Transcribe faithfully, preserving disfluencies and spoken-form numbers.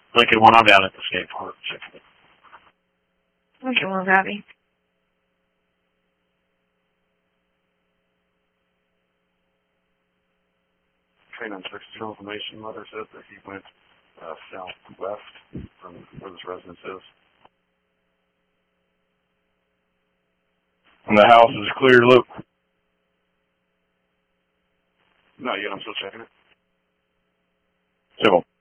Like when I'm down at the skate park. Okay, well, Robbie. Train on text confirmation letter said that he went uh, southwest from where his residence is. And the house is clear, look. Not yet, I'm still checking it. Civil.